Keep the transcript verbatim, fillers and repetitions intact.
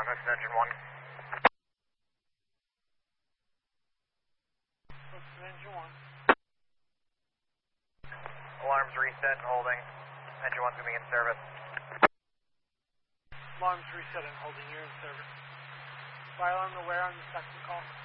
this is engine one. This is engine one. Alarms reset and holding. Engine one's going to be in service. Alarms reset and holding, you're in service. Fire alarm aware on the second call.